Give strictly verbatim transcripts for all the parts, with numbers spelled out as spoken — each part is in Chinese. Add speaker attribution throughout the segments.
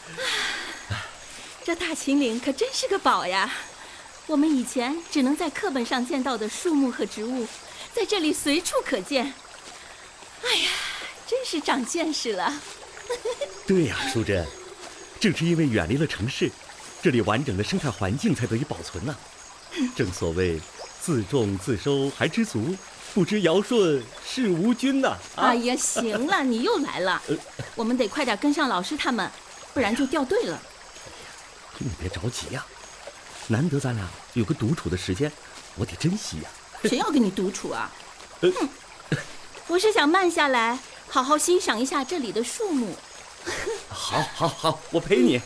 Speaker 1: 这大秦岭可真是个宝呀！我们以前只能在课本上见到的树木和植物，在这里随处可见。哎呀，真是长见识了。
Speaker 2: 对呀，淑珍，正是因为远离了城市，这里完整的生态环境才得以保存呢。正所谓自种自收还知足，不知尧舜是吾君呐、啊！
Speaker 1: 哎呀，行了，你又来了，我们得快点跟上老师他们，不然就掉队了。
Speaker 2: 你别着急呀、啊，难得咱俩有个独处的时间，我得珍惜呀、
Speaker 1: 啊。谁要跟你独处啊？哼，我是想慢下来，好好欣赏一下这里的树木。
Speaker 2: 好，好，好，我陪你。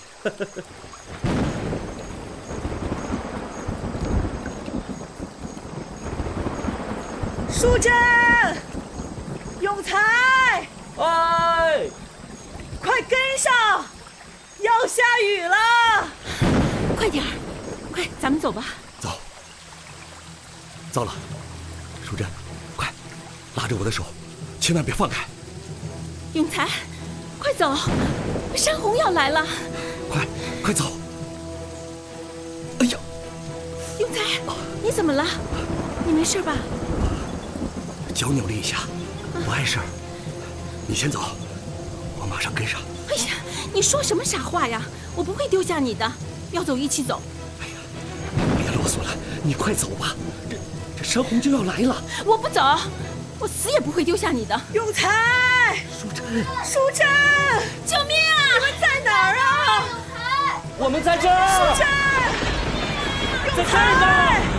Speaker 3: 淑珍，永才，
Speaker 2: 哎，
Speaker 3: 快跟上，要下雨了！
Speaker 1: 快点儿，快，咱们走吧。
Speaker 2: 走。糟了，淑珍，快，拉着我的手，千万别放开。
Speaker 1: 永才，快走，山洪要来了！
Speaker 2: 快，快走！哎呀，
Speaker 1: 永才，你怎么了？你没事吧？
Speaker 2: 脚扭了一下，不碍事儿。你先走，我马上跟上。
Speaker 1: 哎呀，你说什么傻话呀！我不会丢下你的，要走一起走。
Speaker 2: 哎呀，别啰嗦了，你快走吧，这这山洪就要来了。
Speaker 1: 我不走，我死也不会丢下你的。
Speaker 3: 永才，
Speaker 2: 淑珍，
Speaker 3: 淑珍，
Speaker 1: 救命啊！
Speaker 3: 你们在哪儿啊？
Speaker 2: 我们在这儿。
Speaker 3: 淑珍，
Speaker 2: 在这儿呢。